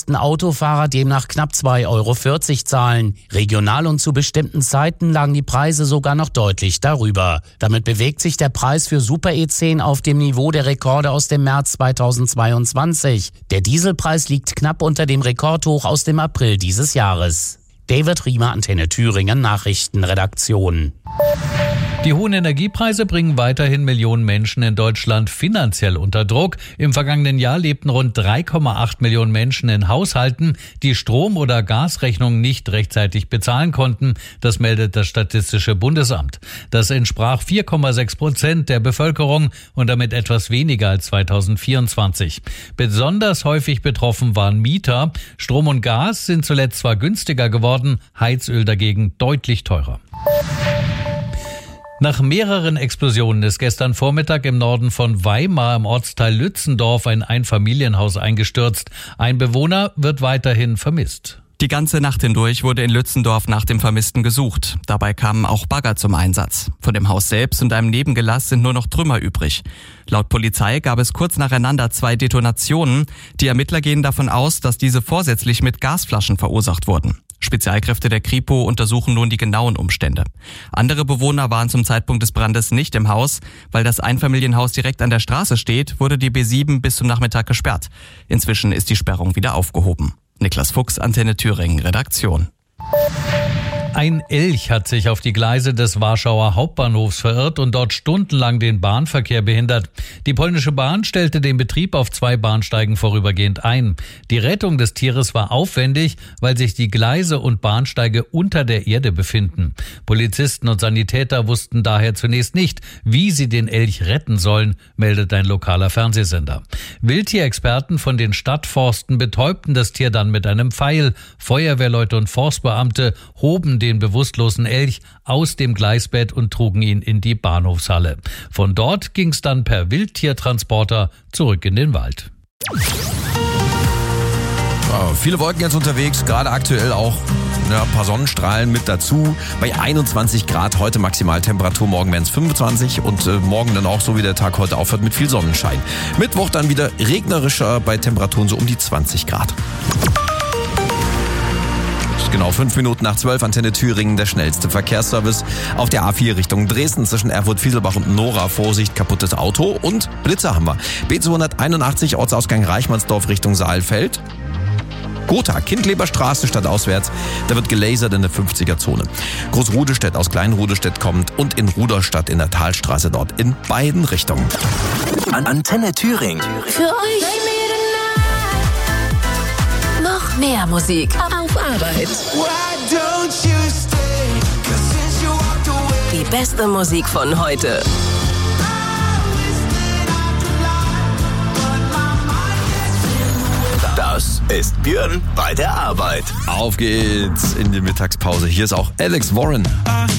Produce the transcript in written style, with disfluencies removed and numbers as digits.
mussten Autofahrer demnach knapp 2,40 € zahlen. Regional und zu bestimmten Zeiten lagen die Preise sogar noch deutlich darüber. Damit bewegt sich der Preis für Super E10 auf dem Niveau der Rekorde aus dem März 2022. Der Dieselpreis liegt knapp unter dem Rekordhoch aus dem April dieses Jahres. David Riemer, Antenne Thüringen, Nachrichtenredaktion. Die hohen Energiepreise bringen weiterhin Millionen Menschen in Deutschland finanziell unter Druck. Im vergangenen Jahr lebten rund 3,8 Millionen Menschen in Haushalten, die Strom- oder Gasrechnungen nicht rechtzeitig bezahlen konnten. Das meldet das Statistische Bundesamt. Das entsprach 4,6% der Bevölkerung und damit etwas weniger als 2024. Besonders häufig betroffen waren Mieter. Strom und Gas sind zuletzt zwar günstiger geworden, Heizöl dagegen deutlich teurer. Nach mehreren Explosionen ist gestern Vormittag im Norden von Weimar im Ortsteil Lützendorf ein Einfamilienhaus eingestürzt. Ein Bewohner wird weiterhin vermisst. Die ganze Nacht hindurch wurde in Lützendorf nach dem Vermissten gesucht. Dabei kamen auch Bagger zum Einsatz. Von dem Haus selbst und einem Nebengelass sind nur noch Trümmer übrig. Laut Polizei gab es kurz nacheinander 2 Detonationen. Die Ermittler gehen davon aus, dass diese vorsätzlich mit Gasflaschen verursacht wurden. Spezialkräfte der Kripo untersuchen nun die genauen Umstände. Andere Bewohner waren zum Zeitpunkt des Brandes nicht im Haus. Weil das Einfamilienhaus direkt an der Straße steht, wurde die B7 bis zum Nachmittag gesperrt. Inzwischen ist die Sperrung wieder aufgehoben. Niklas Fuchs, Antenne Thüringen, Redaktion. Ein Elch hat sich auf die Gleise des Warschauer Hauptbahnhofs verirrt und dort stundenlang den Bahnverkehr behindert. Die polnische Bahn stellte den Betrieb auf 2 Bahnsteigen vorübergehend ein. Die Rettung des Tieres war aufwendig, weil sich die Gleise und Bahnsteige unter der Erde befinden. Polizisten und Sanitäter wussten daher zunächst nicht, wie sie den Elch retten sollen, meldet ein lokaler Fernsehsender. Wildtierexperten von den Stadtforsten betäubten das Tier dann mit einem Pfeil. Feuerwehrleute und Forstbeamte hoben den bewusstlosen Elch aus dem Gleisbett und trugen ihn in die Bahnhofshalle. Von dort ging es dann per Wildtiertransporter zurück in den Wald. Viele Wolken jetzt unterwegs, gerade aktuell auch ein paar Sonnenstrahlen mit dazu. Bei 21 Grad heute Maximaltemperatur, morgen werden es 25 und morgen dann auch, so wie der Tag heute aufhört, mit viel Sonnenschein. Mittwoch dann wieder regnerischer bei Temperaturen so um die 20 Grad. Genau, 5 Minuten nach 12, Antenne Thüringen, der schnellste Verkehrsservice. Auf der A4 Richtung Dresden zwischen Erfurt-Fieselbach und Nora. Vorsicht, kaputtes Auto und Blitzer haben wir. B281, Ortsausgang Reichmannsdorf Richtung Saalfeld. Gotha, Kindleberstraße stadtauswärts. Da wird gelasert in der 50er-Zone. Großrudestedt aus Kleinrudestedt kommt und in Ruderstadt in der Talstraße dort in beiden Richtungen. Antenne Thüringen. Für euch noch mehr Musik auf Arbeit. Die beste Musik von heute. Das ist Björn bei der Arbeit. Auf geht's in die Mittagspause. Hier ist auch Alex Warren.